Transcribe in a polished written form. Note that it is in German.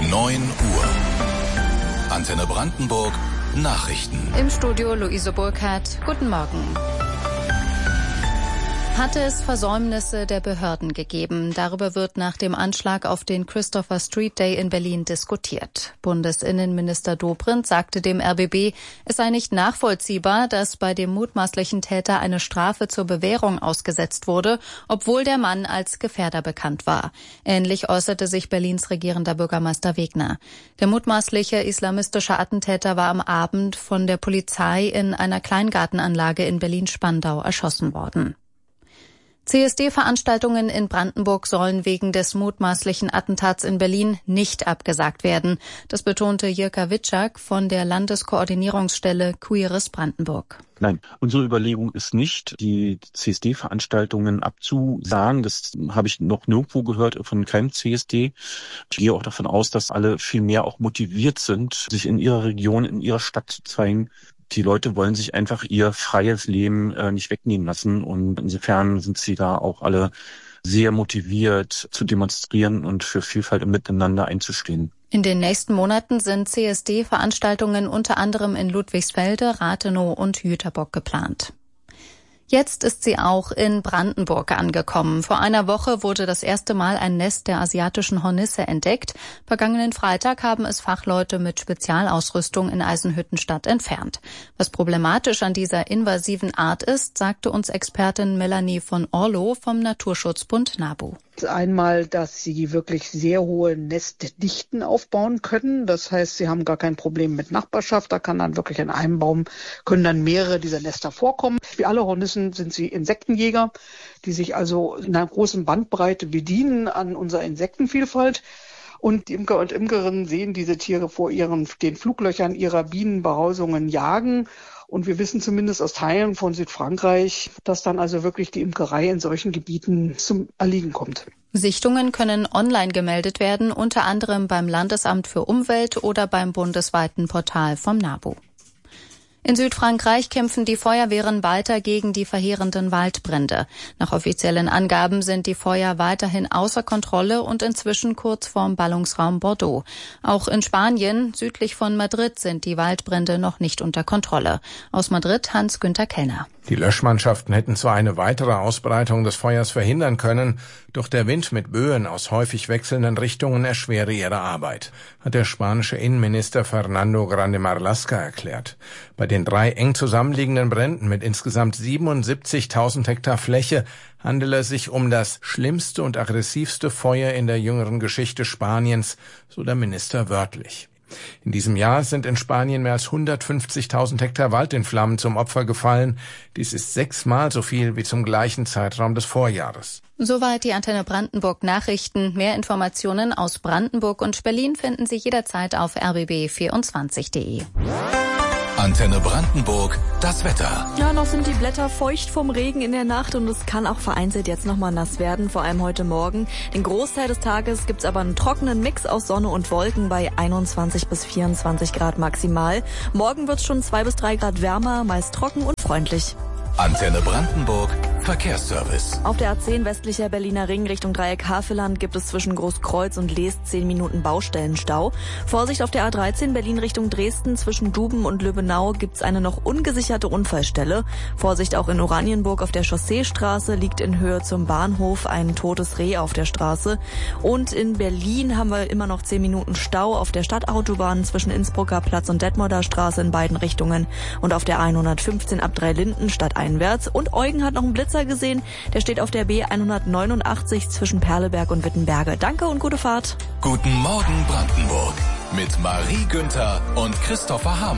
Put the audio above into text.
9 Uhr. Antenne Brandenburg, Nachrichten. Im Studio Luise Burkhardt. Guten Morgen. Hatte es Versäumnisse der Behörden gegeben? Darüber wird nach dem Anschlag auf den Christopher Street Day in Berlin diskutiert. Bundesinnenminister Dobrindt sagte dem RBB, es sei nicht nachvollziehbar, dass bei dem mutmaßlichen Täter eine Strafe zur Bewährung ausgesetzt wurde, obwohl der Mann als Gefährder bekannt war. Ähnlich äußerte sich Berlins regierender Bürgermeister Wegner. Der mutmaßliche islamistische Attentäter war am Abend von der Polizei in einer Kleingartenanlage in Berlin-Spandau erschossen worden. CSD-Veranstaltungen in Brandenburg sollen wegen des mutmaßlichen Attentats in Berlin nicht abgesagt werden. Das betonte Jirka Witschak von der Landeskoordinierungsstelle Queeres Brandenburg. Nein, unsere Überlegung ist nicht, die CSD-Veranstaltungen abzusagen. Das habe ich noch nirgendwo gehört von keinem CSD. Ich gehe auch davon aus, dass alle viel mehr auch motiviert sind, sich in ihrer Region, in ihrer Stadt zu zeigen. Die Leute wollen sich einfach ihr freies Leben nicht wegnehmen lassen und insofern sind sie da auch alle sehr motiviert zu demonstrieren und für Vielfalt im Miteinander einzustehen. In den nächsten Monaten sind CSD-Veranstaltungen unter anderem in Ludwigsfelde, Rathenow und Jüterbock geplant. Jetzt ist sie auch in Brandenburg angekommen. Vor einer Woche wurde das erste Mal ein Nest der asiatischen Hornisse entdeckt. Vergangenen Freitag haben es Fachleute mit Spezialausrüstung in Eisenhüttenstadt entfernt. Was problematisch an dieser invasiven Art ist, sagte uns Expertin Melanie von Orlow vom Naturschutzbund NABU. Einmal, dass sie wirklich sehr hohe Nestdichten aufbauen können. Das heißt, sie haben gar kein Problem mit Nachbarschaft. Da kann dann wirklich in einem Baum können dann mehrere dieser Nester vorkommen. Wie alle Hornissen sind sie Insektenjäger, die sich also in einer großen Bandbreite bedienen an unserer Insektenvielfalt. Und die Imker und Imkerinnen sehen diese Tiere vor den Fluglöchern ihrer Bienenbehausungen jagen. Und wir wissen zumindest aus Teilen von Südfrankreich, dass dann also wirklich die Imkerei in solchen Gebieten zum Erliegen kommt. Sichtungen können online gemeldet werden, unter anderem beim Landesamt für Umwelt oder beim bundesweiten Portal vom NABU. In Südfrankreich kämpfen die Feuerwehren weiter gegen die verheerenden Waldbrände. Nach offiziellen Angaben sind die Feuer weiterhin außer Kontrolle und inzwischen kurz vorm Ballungsraum Bordeaux. Auch in Spanien, südlich von Madrid, sind die Waldbrände noch nicht unter Kontrolle. Aus Madrid Hans-Günther Kellner. Die Löschmannschaften hätten zwar eine weitere Ausbreitung des Feuers verhindern können, doch der Wind mit Böen aus häufig wechselnden Richtungen erschwere ihre Arbeit, hat der spanische Innenminister Fernando Grande Marlaska erklärt. Bei den 3 eng zusammenliegenden Bränden mit insgesamt 77.000 Hektar Fläche handele es sich um das schlimmste und aggressivste Feuer in der jüngeren Geschichte Spaniens, so der Minister wörtlich. In diesem Jahr sind in Spanien mehr als 150.000 Hektar Wald in Flammen zum Opfer gefallen. Dies ist 6-mal so viel wie zum gleichen Zeitraum des Vorjahres. Soweit die Antenne Brandenburg Nachrichten. Mehr Informationen aus Brandenburg und Berlin finden Sie jederzeit auf rbb24.de. Antenne Brandenburg, das Wetter. Ja, noch sind die Blätter feucht vom Regen in der Nacht und es kann auch vereinzelt jetzt nochmal nass werden, vor allem heute Morgen. Den Großteil des Tages gibt's aber einen trockenen Mix aus Sonne und Wolken bei 21 bis 24 Grad maximal. Morgen wird's schon 2 bis 3 Grad wärmer, meist trocken und freundlich. Antenne Brandenburg, Verkehrsservice. Auf der A10 westlicher Berliner Ring Richtung Dreieck Havelland gibt es zwischen Großkreuz und Leest 10 Minuten Baustellenstau. Vorsicht auf der A13 Berlin Richtung Dresden zwischen Duben und Löbenau gibt's eine noch ungesicherte Unfallstelle. Vorsicht auch in Oranienburg auf der Chausseestraße, liegt in Höhe zum Bahnhof ein totes Reh auf der Straße. Und in Berlin haben wir immer noch 10 Minuten Stau auf der Stadtautobahn zwischen Innsbrucker Platz und Detmolder Straße in beiden Richtungen und auf der 115 ab Dreilinden stadteinwärts. Und Eugen hat noch einen Blitzer gesehen. Der steht auf der B189 zwischen Perleberg und Wittenberge. Danke und gute Fahrt. Guten Morgen Brandenburg mit Marie Günther und Christopher Hamann.